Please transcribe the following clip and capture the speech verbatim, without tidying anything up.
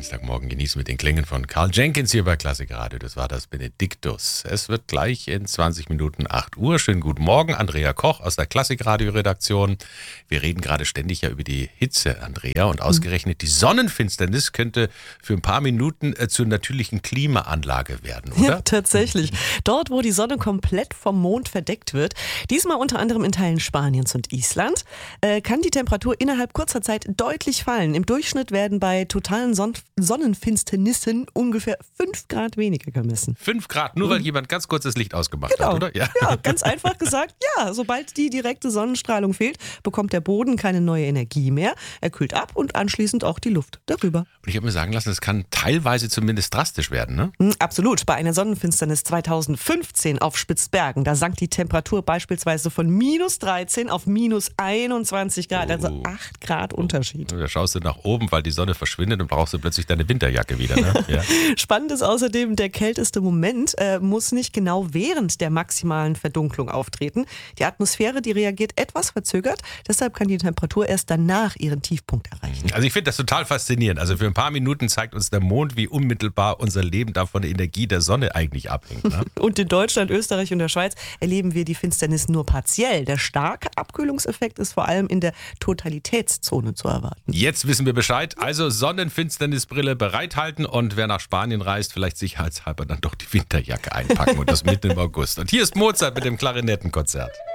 Dienstagmorgen genießen mit den Klängen von Karl Jenkins hier bei Klassik Radio. Das war das Benediktus. Es wird gleich in zwanzig Minuten acht Uhr. Schönen guten Morgen, Andrea Koch aus der Klassik Radio Redaktion. Wir reden gerade ständig ja über die Hitze, Andrea, und ausgerechnet die Sonnenfinsternis könnte für ein paar Minuten äh, zur natürlichen Klimaanlage werden, oder? Ja, tatsächlich. Dort, wo die Sonne komplett vom Mond verdeckt wird, diesmal unter anderem in Teilen Spaniens und Island, äh, kann die Temperatur innerhalb kurzer Zeit deutlich fallen. Im Durchschnitt werden bei totalen Son- Sonnenfinsternissen ungefähr fünf Grad weniger gemessen. Fünf Grad, nur weil jemand ganz kurz das Licht ausgemacht Genau. hat, oder? Ja. ja, ganz einfach gesagt, ja, sobald die direkte Sonnenstrahlung fehlt, bekommt der Boden keine neue Energie mehr. Er kühlt ab und anschließend auch die Luft darüber. Und ich habe mir sagen lassen, es kann teilweise zumindest drastisch werden, ne? Mhm, absolut. Bei einer Sonnenfinsternis zweitausendfünfzehn auf Spitzbergen, da sank die Temperatur beispielsweise von minus dreizehn auf minus einundzwanzig Grad, also Oh. acht Grad Unterschied. Da schaust du nach oben, weil die Sonne verschwindet und brauchst du plötzlich deine Winterjacke wieder, ne? Ja. Spannend ist außerdem, der kälteste Moment äh, muss nicht genau während der maximalen Verdunklung auftreten. Die Atmosphäre, die reagiert etwas verzögert, deshalb kann die Temperatur erst danach ihren Tiefpunkt erreichen. Also ich finde das total faszinierend. Also für ein paar Minuten zeigt uns der Mond, wie unmittelbar unser Leben da von der Energie der Sonne eigentlich abhängt, ne? Und in Deutschland, Österreich und der Schweiz erleben wir die Finsternis nur partiell. Der starke Abkühlungseffekt ist vor allem in der Totalitätszone zu erwarten. Jetzt wissen wir Bescheid. Also Sonnenfinsternisbrille bereithalten und wer nach Spanien reist, vielleicht sicherheitshalber dann doch die Winterjacke einpacken und das mitten im August. Und hier ist Mozart mit dem Klarinettenkonzert.